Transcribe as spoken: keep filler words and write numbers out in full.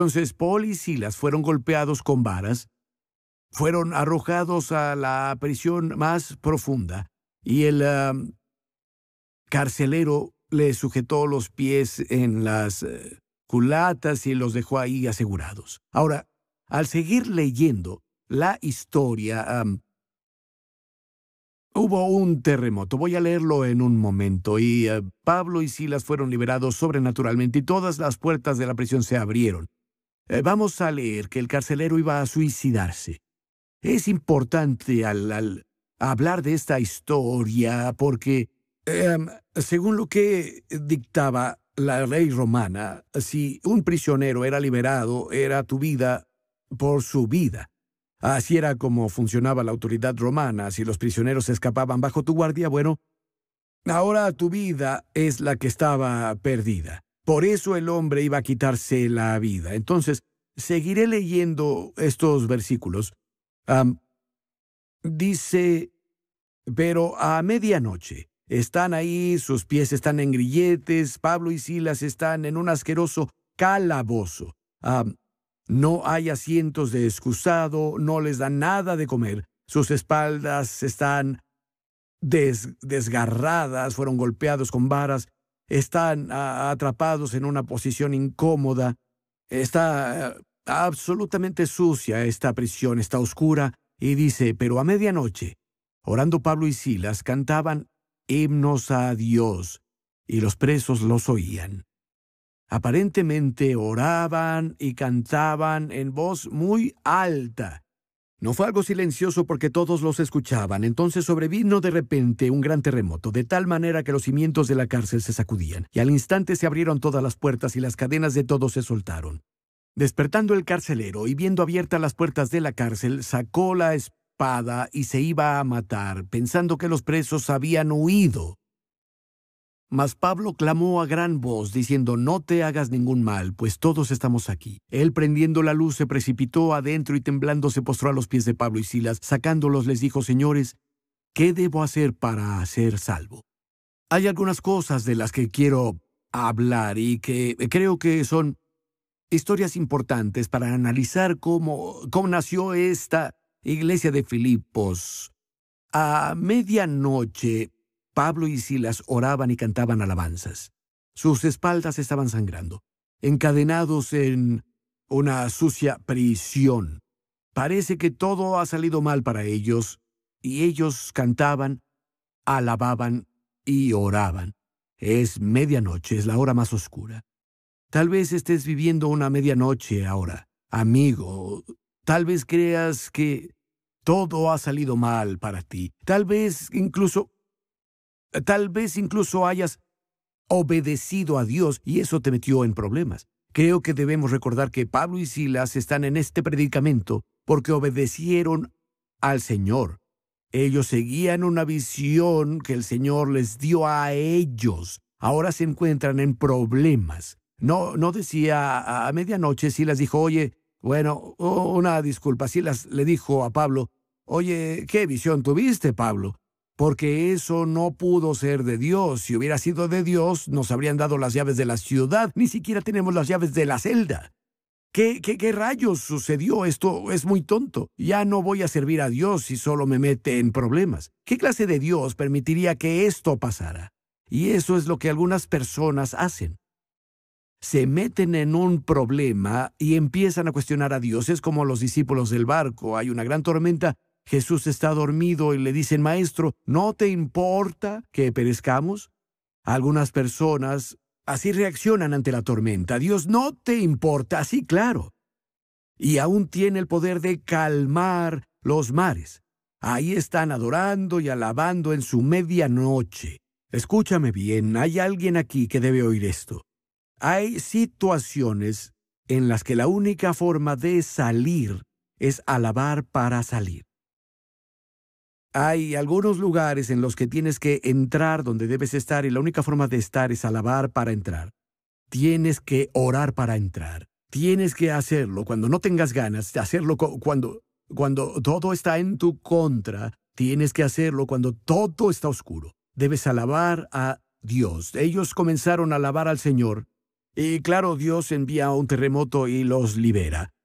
Entonces Paul y Silas fueron golpeados con varas, fueron arrojados a la prisión más profunda, y el um, carcelero les sujetó los pies en las uh, culatas y los dejó ahí asegurados. Ahora, al seguir leyendo la historia, um, hubo un terremoto. Voy a leerlo en un momento. Y uh, Pablo y Silas fueron liberados sobrenaturalmente y todas las puertas de la prisión se abrieron. Eh, vamos a leer que el carcelero iba a suicidarse. Es importante al, al hablar de esta historia porque, eh, según lo que dictaba la ley romana, si un prisionero era liberado, era tu vida por su vida. Así era como funcionaba la autoridad romana. Si los prisioneros escapaban bajo tu guardia, bueno, ahora tu vida es la que estaba perdida. Por eso el hombre iba a quitarse la vida. Entonces, seguiré leyendo estos versículos. Um, dice, pero a medianoche están ahí, sus pies están en grilletes, Pablo y Silas están en un asqueroso calabozo. Um, no hay asientos de excusado, no les dan nada de comer, sus espaldas están des desgarradas, fueron golpeados con varas, están uh, atrapados en una posición incómoda, está uh, absolutamente sucia esta prisión, está oscura, y dice, pero a medianoche, orando Pablo y Silas, cantaban himnos a Dios, y los presos los oían. Aparentemente oraban y cantaban en voz muy alta. No fue algo silencioso porque todos los escuchaban. Entonces sobrevino de repente un gran terremoto, de tal manera que los cimientos de la cárcel se sacudían, y al instante se abrieron todas las puertas y las cadenas de todos se soltaron. Despertando el carcelero y viendo abiertas las puertas de la cárcel, sacó la espada y se iba a matar, pensando que los presos habían huido. Mas Pablo clamó a gran voz, diciendo, no te hagas ningún mal, pues todos estamos aquí. Él, prendiendo la luz, se precipitó adentro y temblando se postró a los pies de Pablo y Silas. Sacándolos les dijo, señores, ¿qué debo hacer para ser salvo? Hay algunas cosas de las que quiero hablar y que creo que son historias importantes para analizar cómo, cómo nació esta iglesia de Filipos. A medianoche, Pablo y Silas oraban y cantaban alabanzas. Sus espaldas estaban sangrando, encadenados en una sucia prisión. Parece que todo ha salido mal para ellos, y ellos cantaban, alababan y oraban. Es medianoche, es la hora más oscura. Tal vez estés viviendo una medianoche ahora, amigo. Tal vez creas que todo ha salido mal para ti. Tal vez incluso... Tal vez incluso hayas obedecido a Dios y eso te metió en problemas. Creo que debemos recordar que Pablo y Silas están en este predicamento porque obedecieron al Señor. Ellos seguían una visión que el Señor les dio a ellos. Ahora se encuentran en problemas. No, no decía a medianoche, Silas dijo, oye, bueno, una disculpa. Silas le dijo a Pablo, oye, ¿qué visión tuviste, Pablo? Porque eso no pudo ser de Dios. Si hubiera sido de Dios, nos habrían dado las llaves de la ciudad. Ni siquiera tenemos las llaves de la celda. ¿Qué, qué, qué rayos sucedió? Esto es muy tonto. Ya no voy a servir a Dios si solo me mete en problemas. ¿Qué clase de Dios permitiría que esto pasara? Y eso es lo que algunas personas hacen. Se meten en un problema y empiezan a cuestionar a Dios. Es como los discípulos del barco. Hay una gran tormenta. Jesús está dormido y le dicen, Maestro, ¿no te importa que perezcamos? Algunas personas así reaccionan ante la tormenta. Dios no te importa, así claro. Y aún tiene el poder de calmar los mares. Ahí están adorando y alabando en su medianoche. Escúchame bien, hay alguien aquí que debe oír esto. Hay situaciones en las que la única forma de salir es alabar para salir. Hay algunos lugares en los que tienes que entrar donde debes estar y la única forma de estar es alabar para entrar. Tienes que orar para entrar. Tienes que hacerlo cuando no tengas ganas de hacerlo cuando, cuando todo está en tu contra. Tienes que hacerlo cuando todo está oscuro. Debes alabar a Dios. Ellos comenzaron a alabar al Señor Y claro, Dios envía un terremoto y los libera.